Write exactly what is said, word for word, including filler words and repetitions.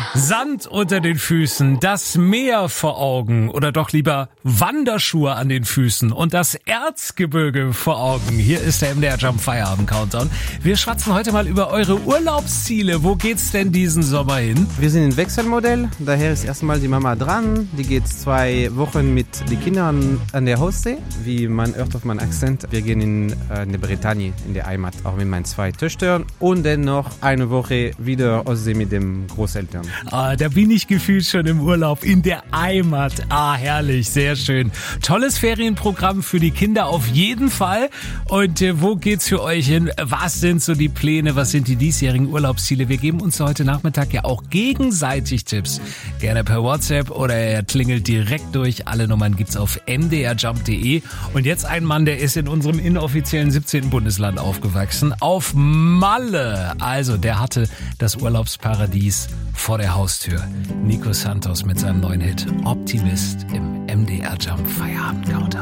Sand unter den Füßen, das Meer vor Augen oder doch lieber Wanderschuhe an den Füßen und das Erzgebirge vor Augen. Hier ist der M D R Jump Feierabend Countdown. Wir schwatzen heute mal über eure Urlaubsziele. Wo geht's denn diesen Sommer hin? Wir sind in Wechselmodell, daher ist erstmal die Mama dran. Die geht zwei Wochen mit den Kindern an der Ostsee. Wie man hört auf meinen Akzent, wir gehen in, äh, in die Bretagne, in der Heimat, auch mit meinen zwei Töchtern. Und dann noch eine Woche wieder Ostsee mit den Großeltern. Ah, da bin ich gefühlt schon im Urlaub, in der Heimat. Ah, herrlich, sehr schön. Tolles Ferienprogramm für die Kinder auf jeden Fall. Und äh, wo geht's für euch hin? Was sind so die Pläne? Was sind die diesjährigen Urlaubsziele? Wir geben uns heute Nachmittag ja auch gegenseitig Tipps. Gerne per WhatsApp oder er klingelt direkt durch. Alle Nummern gibt's auf m d r jump punkt d e. Und jetzt ein Mann, der ist in unserem inoffiziellen siebzehnten Bundesland aufgewachsen. Auf Malle. Also, der hatte das Urlaubsparadies vor der Haustür. Nico Santos mit seinem neuen Hit Optimist im M D R Jump Feierabend Countdown.